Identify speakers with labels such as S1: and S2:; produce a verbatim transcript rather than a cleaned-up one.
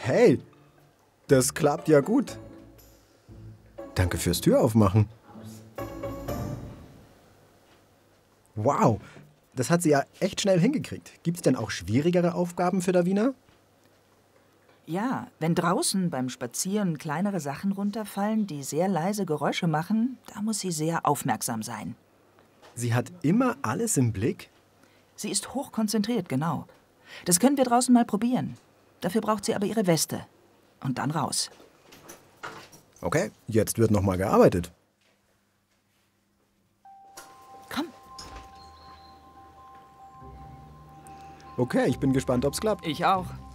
S1: Hey, das klappt ja gut. Danke fürs Türaufmachen. Wow, das hat sie ja echt schnell hingekriegt. Gibt's denn auch schwierigere Aufgaben für Davina?
S2: Ja, wenn draußen beim Spazieren kleinere Sachen runterfallen, die sehr leise Geräusche machen, da muss sie sehr aufmerksam sein.
S1: Sie hat immer alles im Blick?
S2: Sie ist hochkonzentriert, genau. Das können wir draußen mal probieren. Dafür braucht sie aber ihre Weste. Und dann raus.
S1: Okay, jetzt wird noch mal gearbeitet.
S2: Komm.
S1: Okay, ich bin gespannt, ob's klappt.
S2: Ich auch.